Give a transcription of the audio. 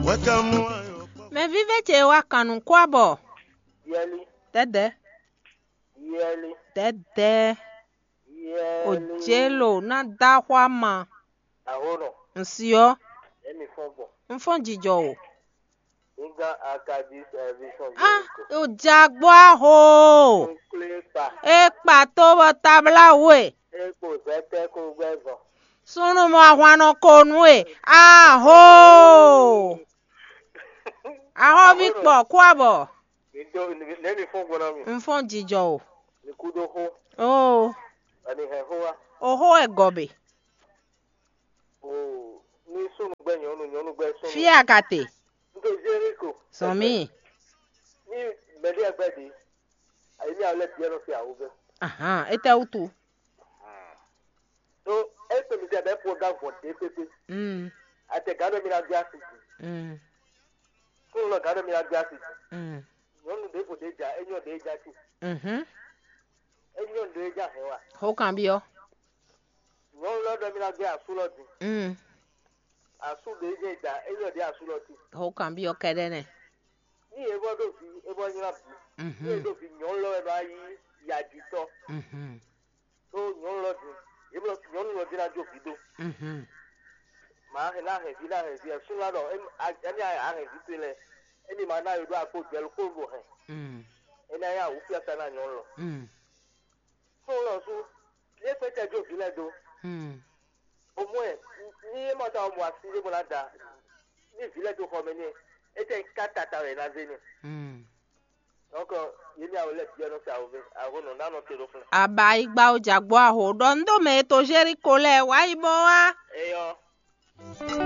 Me vive che wa kanu kwabo. Yeli. Dede. Yeli. Dede. Yeli. Ojelo na dahwa ma. Ahono. Nsio. Emi fonbo. Mfon jijo. Inga akadi vision. Ojagbo aho. Nklepa. Ekpa to bo tabla we. Eko zete ko gbezo. Sunu mo ahwano konwe. Aho. Aho vikpo kwabo. Nemi fonbo na mi. Mfon jijo. Nikudo ho. Oh. Ani he hoa. Oho egobe. Oh. Ni sunu gbe nyonu gbe sunu. Fia kate. Nto Jericho. Somi. Ni beli agbedi. Ayi ni awle piano fi awube. Aha, ete utu. So, ese mi se be program for DPP. Ate gado mi na biasi. Sunu lo gado mi na biasi. Nyonu de fo deja, enyo deja ti. Enyo deja hewa. Ho kan bi o. Nyonu lo do mi na gbe asulo ti. Asu deja, enyo de asulo ti. Ho kan bi o kedene. Ni ebo do fi, ebo nyira bi. Ni do fi nyonu lo e ba yi ya jito. So, nyonu lo di. Ebo nyonu lo di na jo fido. Ma he na he bi sunu la do ani a he bi tele. Eni ma na yo do apo jelu ko bo he. Eni aya wo fi asa na nyonu lo. So lo so le pe te jo file do. Omo e ni mo ta omo asiri mo la da. Ni file do ko me ni e te kata ta re na zeni. Donc yemi a ole bi no sa ove. Agono na no tero fun. Aba igba ojagbo aho do ndo me to Jericho le wa ibo wa. Eyo.